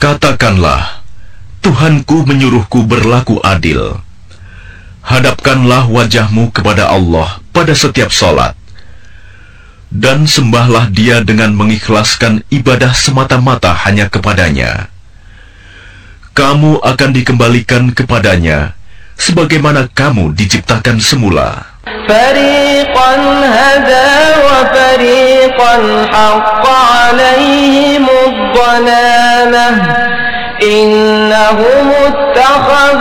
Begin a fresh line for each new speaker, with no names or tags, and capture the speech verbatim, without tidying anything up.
Katakanlah, Tuhanku menyuruhku berlaku adil. Hadapkanlah wajahmu kepada Allah pada setiap salat, dan sembahlah Dia dengan mengikhlaskan ibadah semata-mata hanya kepadanya. Kamu akan dikembalikan kepadanya sebagaimana kamu diciptakan semula.
فريقا هدى وفريقا حق عليهم الضلالة إنهم اتخذوا